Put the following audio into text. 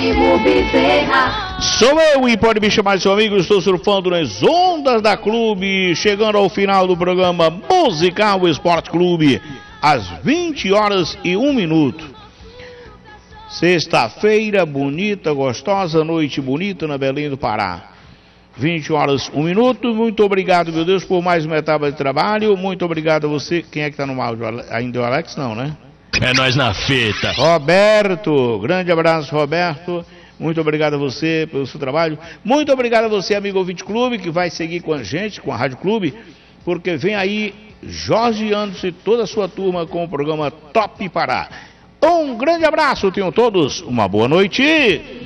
Jerônimo Bezerra. Sou eu e pode me chamar de seu amigo, estou surfando nas ondas da Clube, chegando ao final do programa Musical Esporte Clube, às 20h01. Sexta-feira, bonita, gostosa, noite bonita na Belém do Pará. 20h01. Muito obrigado, meu Deus, por mais uma etapa de trabalho. Muito obrigado a você. Quem é que está no áudio? Ainda é o Alex? Não, né? É nós na fita. Roberto, grande abraço, Roberto. Muito obrigado a você pelo seu trabalho. Muito obrigado a você, amigo ouvinte Clube, que vai seguir com a gente, com a Rádio Clube, porque vem aí Jorge Anderson e toda a sua turma com o programa Top Pará. Um grande abraço, tenham todos uma boa noite.